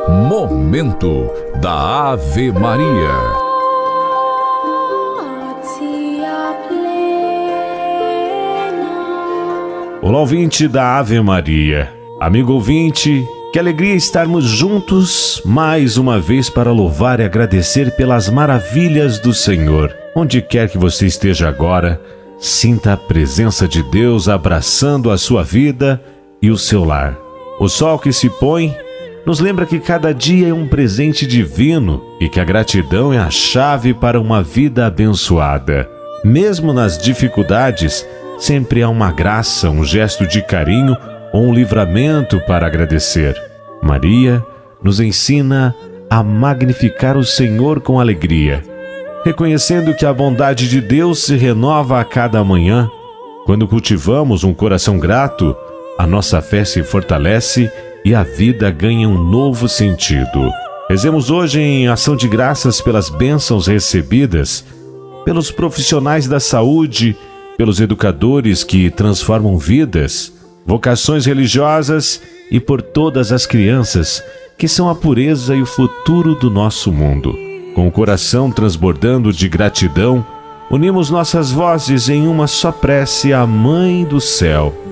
Momento da Ave Maria. Olá, ouvinte da Ave Maria. Amigo ouvinte, que alegria estarmos juntos mais uma vez para louvar e agradecer pelas maravilhas do Senhor. Onde quer que você esteja agora, sinta a presença de Deus abraçando a sua vida e o seu lar. O sol que se põe nos lembra que cada dia é um presente divino e que a gratidão é a chave para uma vida abençoada. Mesmo nas dificuldades, sempre há uma graça, um gesto de carinho ou um livramento para agradecer. Maria nos ensina a magnificar o Senhor com alegria, reconhecendo que a bondade de Deus se renova a cada manhã. Quando cultivamos um coração grato, a nossa fé se fortalece e a vida ganha um novo sentido. Rezemos hoje em ação de graças pelas bênçãos recebidas, pelos profissionais da saúde, pelos educadores que transformam vidas, vocações religiosas e por todas as crianças que são a pureza e o futuro do nosso mundo. Com o coração transbordando de gratidão, unimos nossas vozes em uma só prece à Mãe do Céu.